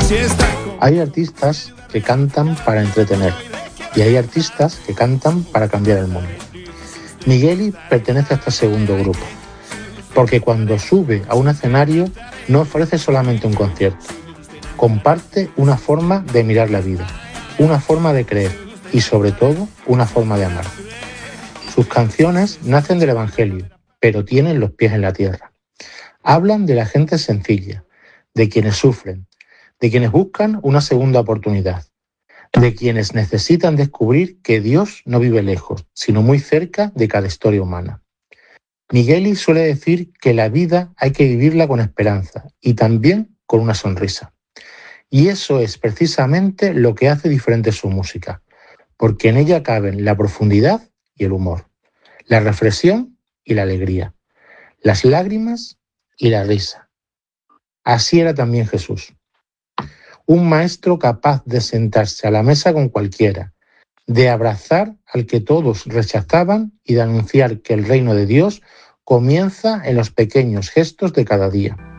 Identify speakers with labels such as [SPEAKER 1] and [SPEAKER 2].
[SPEAKER 1] Hay artistas que cantan para entretener y hay artistas que cantan para cambiar el mundo. Migueli pertenece a este segundo grupo, porque cuando sube a un escenario no ofrece solamente un concierto, comparte una forma de mirar la vida, una forma de creer y sobre todo una forma de amar. Sus canciones nacen del Evangelio, pero tienen los pies en la tierra. Hablan de la gente sencilla, de quienes sufren, de quienes buscan una segunda oportunidad, de quienes necesitan descubrir que Dios no vive lejos, sino muy cerca de cada historia humana. Migueli suele decir que la vida hay que vivirla con esperanza y también con una sonrisa. Y eso es precisamente lo que hace diferente su música, porque en ella caben la profundidad y el humor, la reflexión y la alegría, las lágrimas y la risa. Así era también Jesús. Un maestro capaz de sentarse a la mesa con cualquiera, de abrazar al que todos rechazaban y de anunciar que el reino de Dios comienza en los pequeños gestos de cada día.